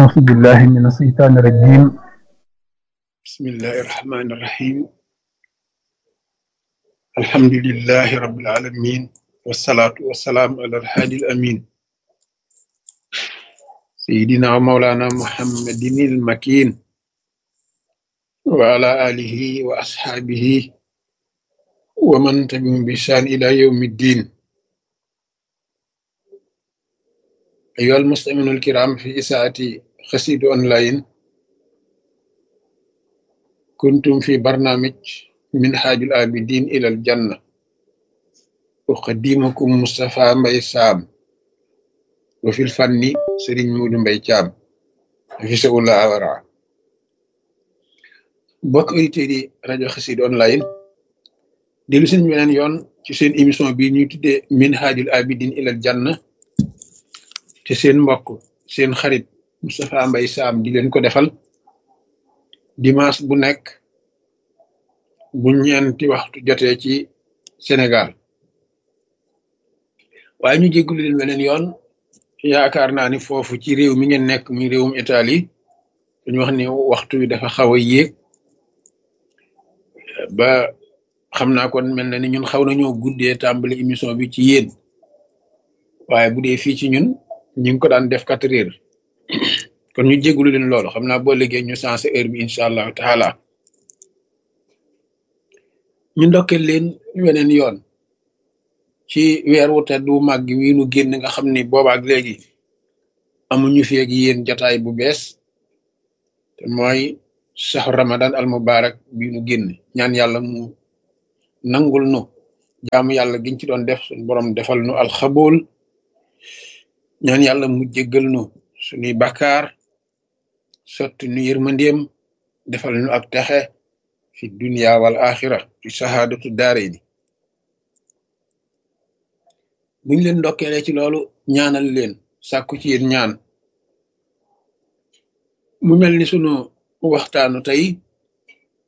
أعوذ بالله من الشيطان الرجيم. بسم الله الرحمن الرحيم. الحمد لله رب العالمين، والصلاة والسلام على الهادي الأمين سيدنا ومولانا محمد المكين وعلى آله وأصحابه ومن تبعهم بإحسان إلى يوم الدين. أيها المستمعون الكرام، في إساءة قصيدة أونلاين كنتم في برنامج منهاج العابدين إلى الجنة، أقدمكم مصطفى مباي سام، وفي الفن سيرين مودو مباي تيام في سؤال أورا. bokk auditeurs yi rajo Xassida online dellu seen beneen yoon ci seen émission bi ñuy tuddee minhajul abidin ilal janna, te seen mbokk seen xarit Moustapha Mbaye Sam di leen ko defal dimanche bu nekk bu ñeenti waxtu jotee ci Sénégal. waaye ñu jéggulu leen beneen yoon, yaakaar naa ni foofu ci réew mi ngeen nekk muy réewum Italie dañu wax ni waxtu wi dafa xaw a yéeg ba xam naa kon mel na ni ñun xaw nañoo guddee tàmbali émission bi ci yéen, waaye bu dee fii ci ñun ñu ngi ko daan def 4 heures kon ñu jéggulu leen loolu. xam naa boo liggéey ñu sensé heure bi incha allahu taala. ñu ndokkeel leen weneen yoon ci weer wu tedd wu màgg wi nu génn, nga xam ni boobaak léegi amuñu fi ak yéen jataay bu bees, te mooy saxu ramadan al mubarak bi nu génn. ñaan yàlla mu nangul nu jaamu yàlla giñ ci doon def, suñu borom defal nu alxabool. ñaan yàlla mu jéggal nu suñuy bakkaar, sotti nu yërmandeem, defal nu ak texe fi dunya wal axira fi sahaadatu daarayni. buñ leen ndokkeele ci loolu, ñaanal leen, sàkku ci yéen ñaan. mu mel ni sunu waxtaanu tey